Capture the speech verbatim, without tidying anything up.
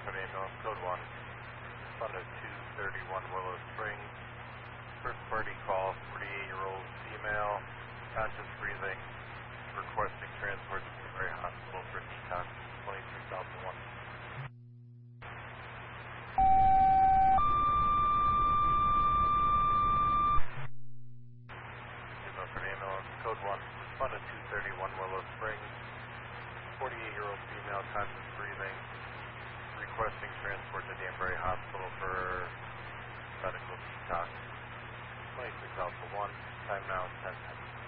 Norfolk ambulance, code one. Respond to two thirty-one Willow Springs. First party call, forty-eight-year-old female, conscious breathing, requesting transport to Newbury Hospital for detox, twenty-six Alpha one. Norfolk ambulance, code one. Respond to two thirty-one Willow Springs. forty-eight-year-old female, conscious breathing, requesting transport to Danbury Hospital for medical detox. twenty-six Alpha one, time now ten ten.